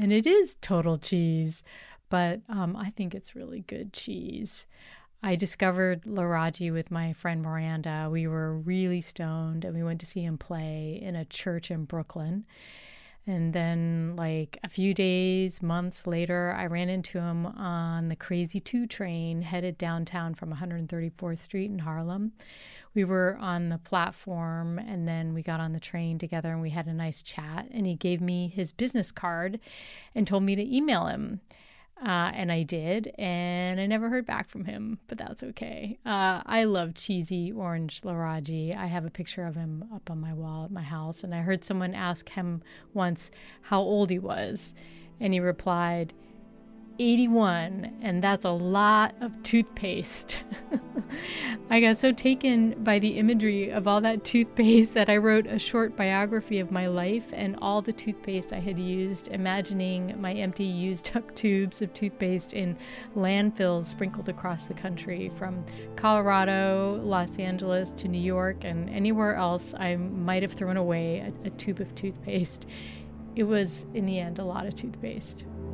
and it is total cheese, but I think it's really good cheese. I discovered Laraji with my friend Miranda. We were really stoned and we went to see him play in a church in Brooklyn. And then, like a few days, months later, I ran into him on the Crazy 2 train headed downtown from 134th Street in Harlem. We were on the platform and then we got on the train together and we had a nice chat. And he gave me his business card and told me to email him. And I did, and I never heard back from him, but that's okay. I love cheesy orange Laraji. I have a picture of him up on my wall at my house, and I heard someone ask him once how old he was, and he replied, 81, and that's a lot of toothpaste. I got so taken by the imagery of all that toothpaste that I wrote a short biography of my life and all the toothpaste I had used, imagining my empty used up tubes of toothpaste in landfills sprinkled across the country, from Colorado, Los Angeles to New York, and anywhere else I might have thrown away a tube of toothpaste. It was, in the end, a lot of toothpaste.